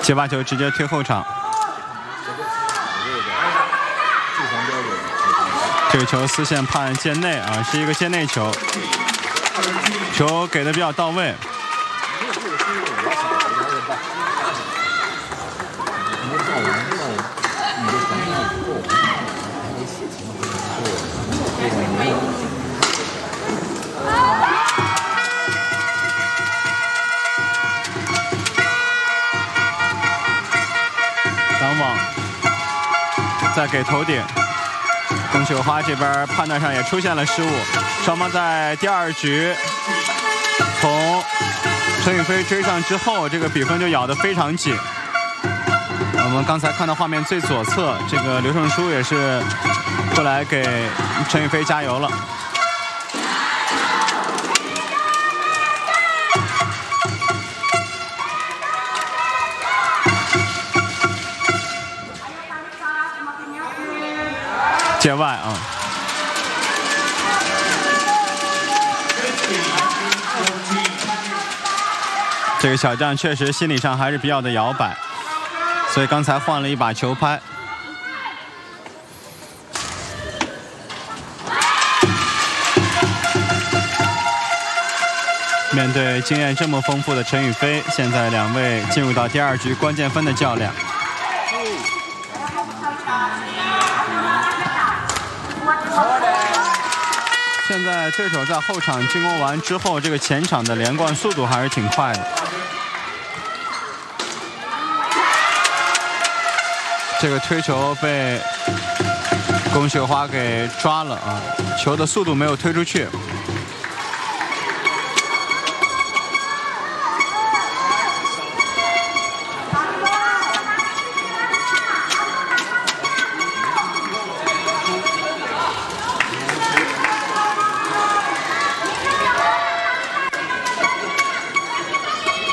接把球直接推后场。这个球丝线判界内啊，是一个界内球，球给的比较到位。挡网，再给头顶。龚秀华这边判断上也出现了失误，双方在第2局从陈雨菲追上之后，这个比分就咬得非常紧。我们刚才看到画面最左侧，这个刘胜书也是过来给陈雨菲加油了。界外啊，这个小将确实心理上还是比较的摇摆，所以刚才换了一把球拍。面对经验这么丰富的陈雨菲，现在两位进入到第2局关键分的较量。现在对手在后场进攻完之后，这个前场的连贯速度还是挺快的。这个推球被龚秀华给抓了啊，球的速度没有推出去。